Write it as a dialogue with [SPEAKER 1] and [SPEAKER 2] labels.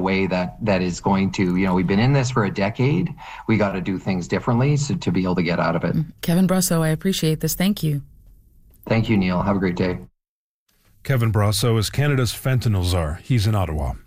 [SPEAKER 1] way that is going to, we've been in this for a decade. We got to do things differently to be able to get out of it.
[SPEAKER 2] Kevin Brosseau, I appreciate this. Thank you.
[SPEAKER 1] Thank you, Neil. Have a great day.
[SPEAKER 3] Kevin Brosseau is Canada's fentanyl czar. He's in Ottawa.